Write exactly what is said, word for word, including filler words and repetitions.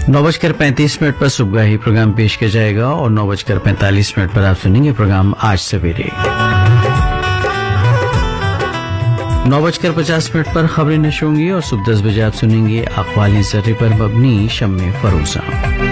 नौ बजकर पैंतीस मिनट पर सुबह ही प्रोग्राम पेश किया जाएगा और नौ बजकर पैंतालीस मिनट पर आप सुनेंगे प्रोग्राम आज सवेरे। नौ बजकर पचास मिनट पर खबरें नशर होंगी और सुबह दस बजे आप सुनेंगे अखबार जर्रे पर मबनी शम्मे फरोजा।